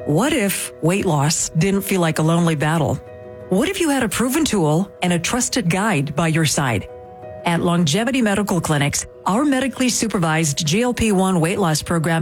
What if weight loss didn't feel like a lonely battle? What if you had a proven tool and a trusted guide by your side? At Longevity Medical Clinics, our medically supervised GLP-1 weight loss program